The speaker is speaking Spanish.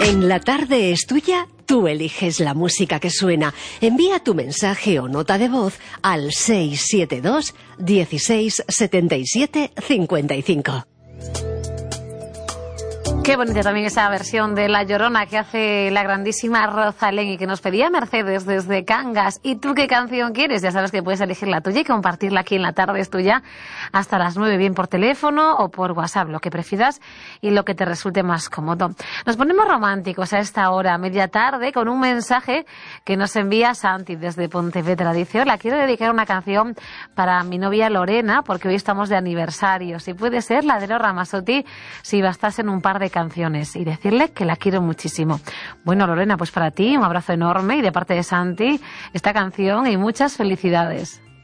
En La Tarde es Tuya, tú eliges la música que suena. Envía tu mensaje o nota de voz al 672 16 77 55. Qué bonita también esa versión de La Llorona que hace la grandísima Rosalén y que nos pedía Mercedes desde Cangas. ¿Y tú qué canción quieres? Ya sabes que puedes elegir la tuya y compartirla aquí en La Tarde es Tuya hasta las 9, bien por teléfono o por WhatsApp, lo que prefieras y lo que te resulte más cómodo. Nos ponemos románticos a esta hora, media tarde, con un mensaje que nos envía Santi desde Pontevedra. Dice: hola, quiero dedicar una canción para mi novia Lorena porque hoy estamos de aniversario. Si puede ser la de los Ramazzotti, si bastasen un par de canciones, y decirle que la quiero muchísimo. Bueno, Lorena, pues para ti un abrazo enorme y de parte de Santi esta canción y muchas felicidades.